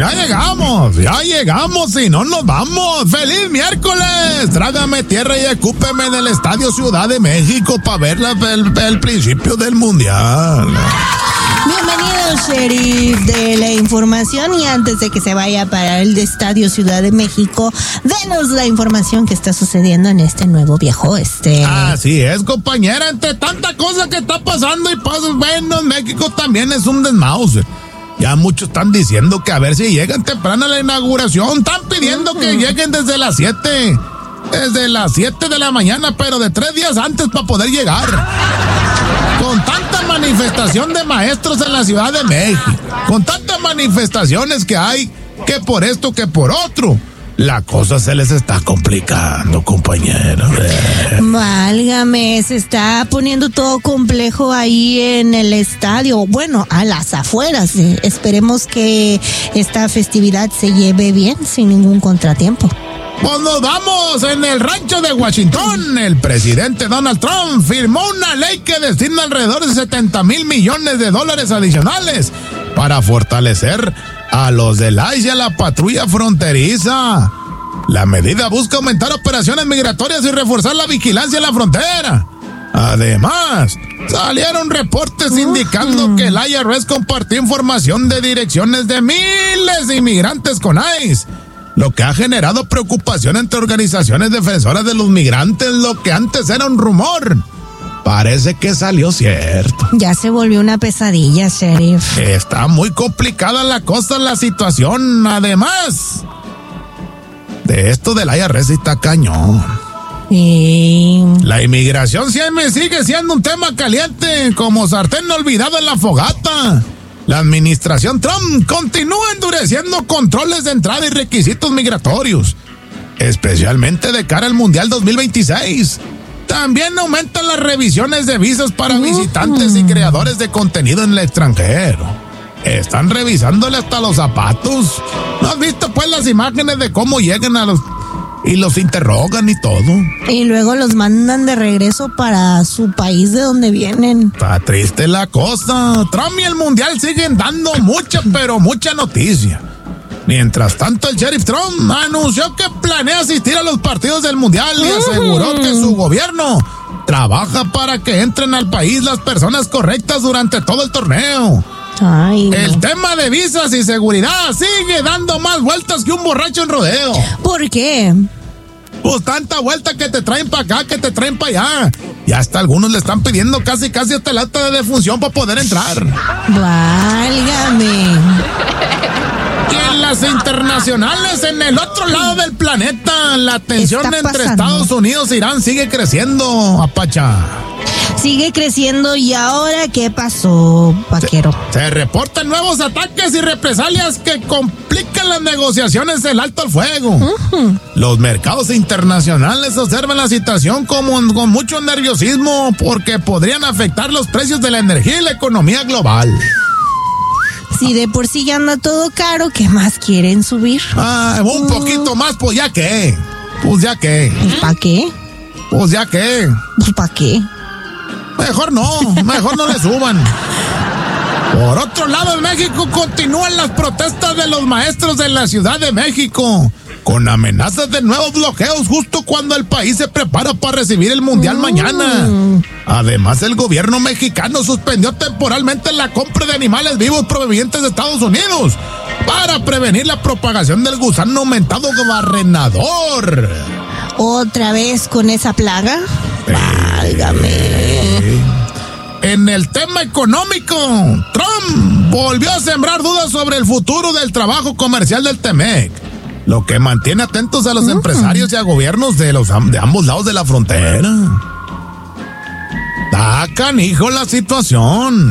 ya llegamos y no nos vamos. ¡Feliz miércoles! Trágame tierra y escúpeme en el Estadio Ciudad de México para ver el principio del Mundial. Bienvenido, sheriff de la información, y antes de que se vaya para el Estadio Ciudad de México, denos la información que está sucediendo en este nuevo viejo oeste. Así es, compañera, entre tanta cosa que está pasando y pasa, bueno, en México también es un desmouse. Ya muchos están diciendo que a ver si llegan temprano a la inauguración. Están pidiendo que lleguen desde las 7 de la mañana, pero de 3 días antes para poder llegar. Con tanta manifestación de maestros en la Ciudad de México, con tantas manifestaciones que hay, que por esto, que por otro, la cosa se les está complicando, compañeros. Válgame, se está poniendo todo complejo ahí en el estadio, bueno, a las afueras. Esperemos que esta festividad se lleve bien, sin ningún contratiempo. Pues nos vamos. En el rancho de Washington, el presidente Donald Trump firmó una ley que destina alrededor de $70 millones adicionales para fortalecer a los del ICE y a la patrulla fronteriza. La medida busca aumentar operaciones migratorias y reforzar la vigilancia en la frontera. Además, salieron reportes indicando que el IRS compartió información de direcciones de miles de inmigrantes con ICE, lo que ha generado preocupación entre organizaciones defensoras de los migrantes. Lo que antes era un rumor, parece que salió cierto. Ya se volvió una pesadilla, sheriff. Está muy complicada la cosa, la situación. Además de esto del IRS está cañón. La inmigración sigue siendo un tema caliente, como sartén olvidado en la fogata. La administración Trump continúa endureciendo controles de entrada y requisitos migratorios, especialmente de cara al Mundial 2026. También aumentan las revisiones de visas para visitantes y creadores de contenido en el extranjero. Están revisándole hasta los zapatos. ¿No has visto pues las imágenes de cómo llegan y los interrogan y todo? Y luego los mandan de regreso para su país de donde vienen. Está triste la cosa. Trump y el Mundial siguen dando mucha, pero mucha noticia. Mientras tanto, el sheriff Trump anunció que planea asistir a los partidos del Mundial y aseguró que su gobierno trabaja para que entren al país las personas correctas durante todo el torneo. Ay, no. El tema de visas y seguridad sigue dando más vueltas que un borracho en rodeo. ¿Por qué? Pues tanta vuelta que te traen para acá, que te traen para allá. Y hasta algunos le están pidiendo casi hasta el acta de defunción para poder entrar. Válgame. Y en las internacionales, en el otro lado del planeta, la tensión entre Estados Unidos e Irán sigue creciendo, Apacha. Sigue creciendo. ¿Y ahora qué pasó, vaquero? Se reportan nuevos ataques y represalias que complican las negociaciones del alto al fuego. Los mercados internacionales observan la situación con mucho nerviosismo, porque podrían afectar los precios de la energía y la economía global. Si de por sí ya anda todo caro, ¿qué más quieren subir? Un poquito más, pues ya qué. Pues ya qué. ¿Para qué? Pues ya qué. Pues ¿para qué? Mejor no le suban. Por otro lado, en México continúan las protestas de los maestros de la Ciudad de México, con amenazas de nuevos bloqueos justo cuando el país se prepara para recibir el Mundial mañana. Además, el gobierno mexicano suspendió temporalmente la compra de animales vivos provenientes de Estados Unidos para prevenir la propagación del gusano aumentado barrenador. ¿Otra vez con esa plaga? Válgame. En el tema económico, Trump volvió a sembrar dudas sobre el futuro del trabajo comercial del TEMEC, lo que mantiene atentos a los empresarios y a gobiernos de ambos lados de la frontera. Está canijo la situación.